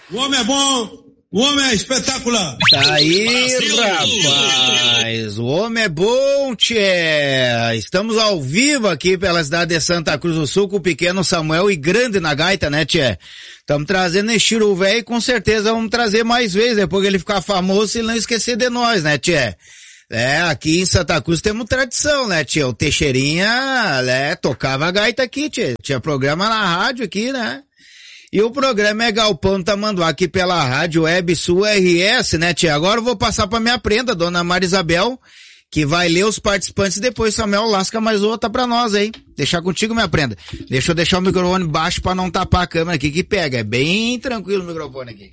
O homem é bom, o homem é espetacular. Tá aí, rapaz, o homem é bom, tchê. Estamos ao vivo aqui pela cidade de Santa Cruz do Sul com o pequeno Samuel e grande na gaita, né, tchê? Estamos trazendo esse Chiru velho e com certeza vamos trazer mais vezes, depois que ele ficar famoso e não esquecer de nós, né, tchê? Aqui em Santa Cruz temos tradição, né, tchê? O Teixeirinha, tocava a gaita aqui, tchê. Tinha programa na rádio aqui, né? E o programa é Galpão Tamanduá aqui pela Rádio Web Sul RS, né, tia? Agora eu vou passar pra minha prenda, dona Maria Isabel, que vai ler os participantes e depois Samuel lasca mais outra pra nós aí. Deixar contigo, minha prenda. Deixa eu deixar o microfone baixo pra não tapar a câmera aqui que pega. É bem tranquilo o microfone aqui.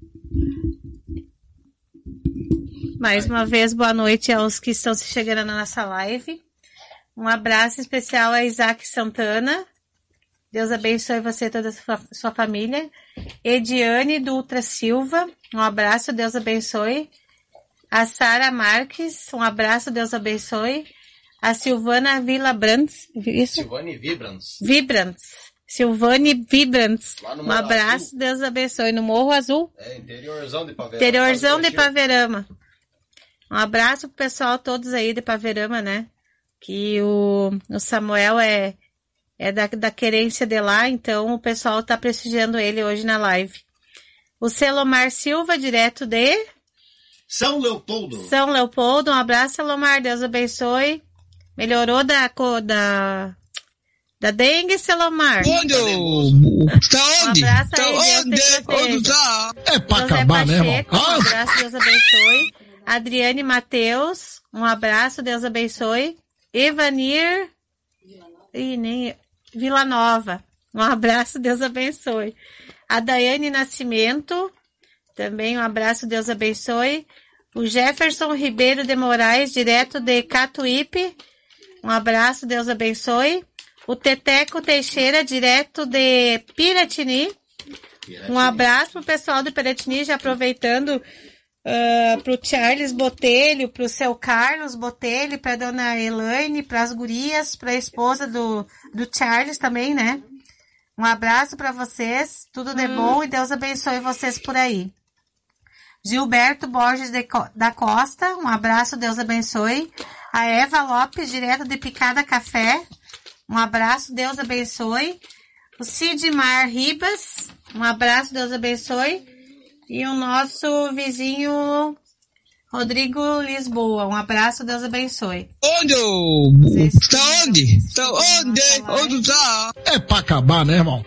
Mais uma vez, boa noite aos que estão se chegando na nossa live. Um abraço especial a Isaac Santana. Deus abençoe você e toda a sua família. Ediane Dutra Silva, um abraço, Deus abençoe. A Sara Marques, um abraço, Deus abençoe. A Silvana Villabrantz, isso? Silvane Vibrantz. Silvane Vibrantz, um abraço, Azul. Deus abençoe. No Morro Azul? Interiorzão de Paverama. Interiorzão de Paverama. Um abraço pro pessoal todos aí de Paverama, né? Que o Samuel é da querência de lá, então o pessoal tá prestigiando ele hoje na live. O Celomar Silva, direto de São Leopoldo, um abraço, Celomar, Deus abençoe. Melhorou da dengue, Celomar? Onde? Tá onde? Um abraço tá aí, onde tá? É pra José acabar, Pacheco, né, irmão? Um abraço, Deus abençoe. Adriane Mateus, um abraço, Deus abençoe. Evanir Vila Nova, um abraço, Deus abençoe. A Daiane Nascimento, também um abraço, Deus abençoe. O Jefferson Ribeiro de Moraes, direto de Catuípe, um abraço, Deus abençoe. O Teteco Teixeira, direto de Piratini, um abraço pro pessoal do Piratini, já aproveitando pro Charles Botelho, pro seu Carlos Botelho, pra dona Elaine, pras gurias, pra esposa do Charles também, né? Um abraço pra vocês, tudo de bom e Deus abençoe vocês por aí. Gilberto Borges da Costa, um abraço, Deus abençoe. A Eva Lopes, direto de Picada Café, um abraço, Deus abençoe. O Sidmar Ribas, um abraço, Deus abençoe. E o nosso vizinho Rodrigo Lisboa, um abraço, Deus abençoe. Onde? Tá onde? Tá onde? Onde tá? É pra acabar, né, irmão?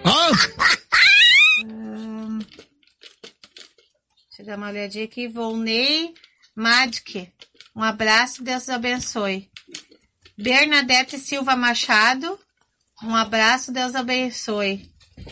Deixa eu dar uma olhadinha aqui. Volney Madke, um abraço, Deus abençoe. Bernadette Silva Machado, um abraço, Deus abençoe.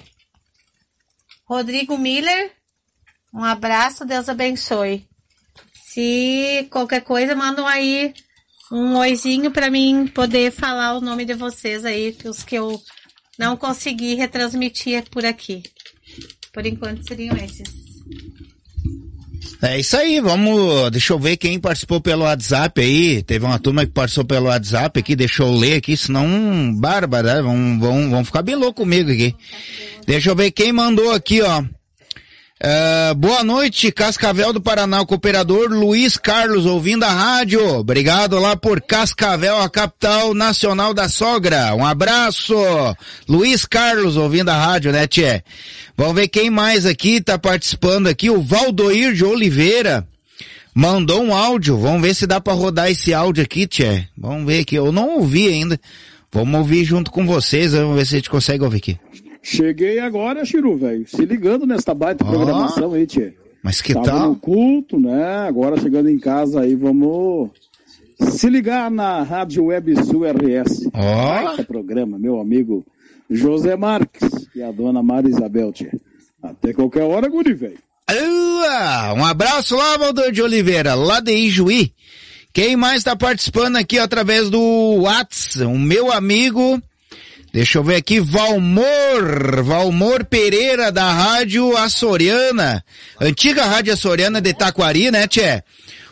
Rodrigo Miller, um abraço, Deus abençoe. Se qualquer coisa, mandam aí um oizinho pra mim poder falar o nome de vocês aí, os que eu não consegui retransmitir por aqui. Por enquanto seriam esses. É isso aí, deixa eu ver quem participou pelo WhatsApp aí, teve uma turma que participou pelo WhatsApp aqui, deixa eu ler aqui, senão, bárbara, vão ficar bem louco comigo aqui. Deixa eu ver quem mandou aqui, ó. Boa noite, Cascavel do Paraná, o cooperador Luiz Carlos, ouvindo a rádio. Obrigado lá por Cascavel, a capital nacional da sogra. Um abraço, Luiz Carlos, ouvindo a rádio, né, tchê? Vamos ver quem mais aqui tá participando aqui. O Valdoir de Oliveira mandou um áudio. Vamos ver se dá pra rodar esse áudio aqui, tchê. Vamos ver aqui, eu não ouvi ainda. Vamos ouvir junto com vocês, vamos ver se a gente consegue ouvir aqui. Cheguei agora, Chiru, velho. Se ligando nesta baita programação aí, tchê. Mas que Tava tal? no culto, né? Agora chegando em casa aí, vamos se ligar na Rádio Web Sul RS. Baita programa, meu amigo José Marques e a dona Maria Isabel, tchê. Até qualquer hora, guri, velho. Um abraço lá, Valdir de Oliveira, lá de Ijuí. Quem mais tá participando aqui através do WhatsApp? O meu amigo... Deixa eu ver aqui, Valmor Pereira, da Rádio Açoriana, antiga Rádio Açoriana de Taquari, né, tchê?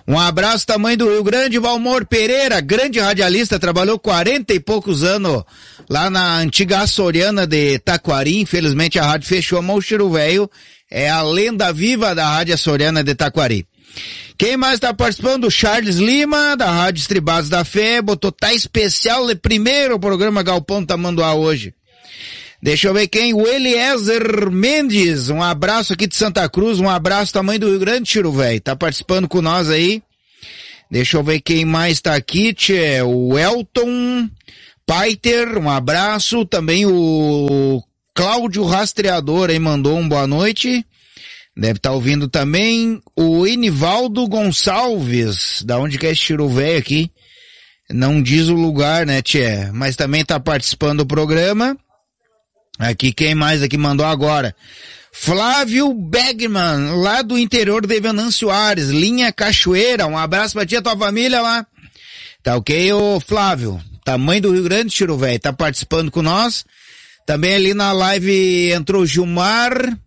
Um abraço, tamanho do Rio Grande, Valmor Pereira, grande radialista, trabalhou 40 e poucos anos lá na antiga Açoriana de Taquari. Infelizmente a rádio fechou, mas o Chiro Velho é a lenda viva da rádio Açoriana de Taquari. Quem mais está participando? O Charles Lima, da Rádio Estribados da Fé, botou tá especial de primeiro programa Galpão Tamanduá hoje. Deixa eu ver quem, o Eliezer Mendes, um abraço aqui de Santa Cruz, um abraço tamanho do Rio Grande, Chiro Velho, tá participando com nós aí. Deixa eu ver quem mais tá aqui, tchê, o Elton Paiter, um abraço, também o Cláudio Rastreador aí mandou um boa noite, deve estar ouvindo também, o Enivaldo Gonçalves, da onde que é esse Chiro Velho aqui, não diz o lugar, né, tchê, mas também tá participando do programa. Aqui, quem mais aqui mandou agora? Flávio Bergman, lá do interior de Venâncio Aires, linha Cachoeira, um abraço pra ti e a tua família lá. Tá ok, ô Flávio? Tamanho do Rio Grande, Chiro Velho, tá participando com nós. Também ali na live entrou Gilmar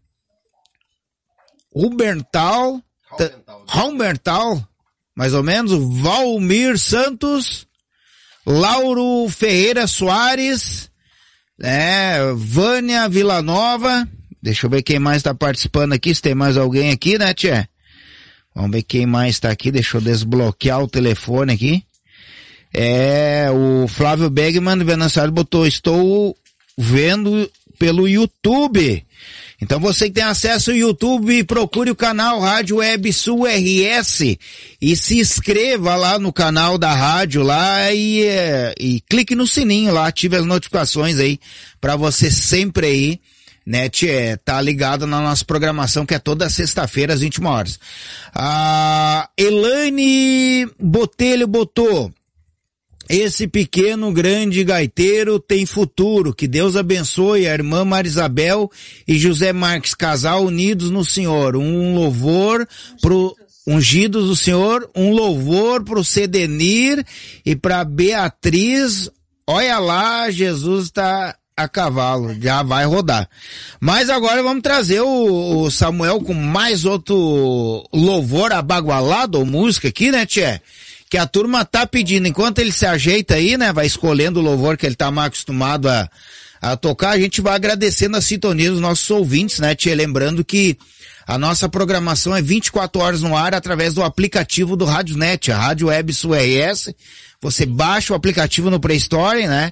Hubertal, mais ou menos, Valmir Santos, Lauro Ferreira Soares, Vânia Villanova, deixa eu ver quem mais tá participando aqui, se tem mais alguém aqui, né, tchê? Vamos ver quem mais tá aqui, deixa eu desbloquear o telefone aqui. O Flávio Bergman de Venâncio botou, estou vendo pelo YouTube. Então você que tem acesso ao YouTube, procure o canal Rádio Web Sul RS e se inscreva lá no canal da rádio lá e clique no sininho lá, ative as notificações aí para você sempre aí, né, tá ligado na nossa programação que é toda sexta-feira às 21 horas. A Elaine Botelho botou: esse pequeno grande gaiteiro tem futuro, que Deus abençoe a irmã Marisabel e José Marques, casal unidos no Senhor, um louvor pro ungidos do Senhor, um louvor pro Cedenir e pra Beatriz, olha lá, Jesus tá a cavalo, já vai rodar. Mas agora vamos trazer o Samuel com mais outro louvor abagualado, ou música aqui, né, tchê? Que a turma tá pedindo, enquanto ele se ajeita aí, né, vai escolhendo o louvor que ele tá mais acostumado a tocar, a gente vai agradecendo a sintonia dos nossos ouvintes, né, tchê? Lembrando que a nossa programação é 24 horas no ar através do aplicativo do RádiosNet, a Rádio Web Sul RS. Você baixa o aplicativo no Play Store, né,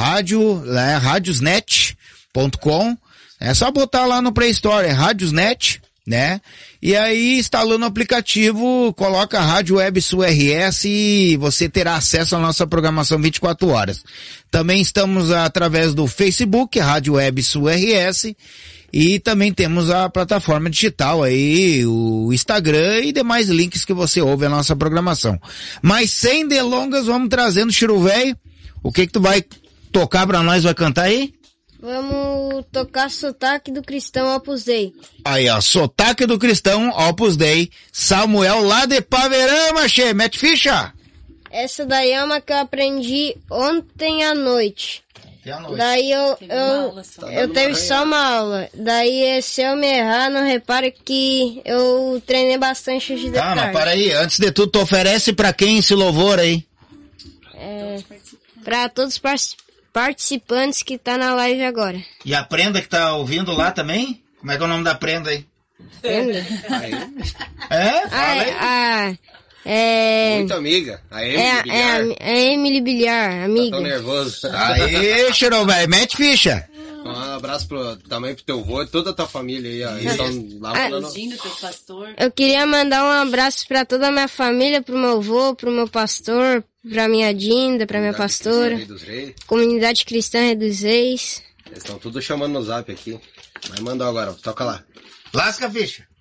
radiosnet.com, é só botar lá no Play Store, é RádiosNet, né? E aí, instalando o aplicativo, coloca a Rádio Web Sul RS e você terá acesso à nossa programação 24 horas. Também estamos através do Facebook, Rádio Web Sul RS, e também temos a plataforma digital aí, o Instagram e demais links que você ouve a nossa programação. Mas sem delongas, vamos trazendo, Chiro Velho. O que tu vai tocar pra nós, vai cantar aí? Vamos tocar Sotaque do Cristão, Opus Dei. Aí, ó, Sotaque do Cristão, Opus Dei. Samuel lá de Paverama, che, mete ficha. Essa daí é uma que eu aprendi ontem à noite. Daí eu teve só uma aula. Daí se eu me errar, não repare que eu treinei bastante hoje de tarde. Mas para aí, antes de tudo, tu oferece pra quem esse louvor aí? Pra todos os participantes que tá na live agora. E a prenda que tá ouvindo lá também? Como é que é o nome da prenda aí? Prenda? Fala aí. Muito amiga. A Emily Bilhar. A Emily Bilhar, amiga. Tá tão nervoso. Aí, Chiro Velho, mete ficha. Um abraço também pro teu vô e toda a tua família aí, ó. Eles estão lá falando. Eu queria mandar um abraço pra toda a minha família, pro meu vô, pro meu pastor, pra minha Dinda, pra minha pastora. Comunidade Cristã Rei dos Reis. Eles estão tudo chamando no zap aqui. Mas mandou agora, toca lá. Lasca a ficha.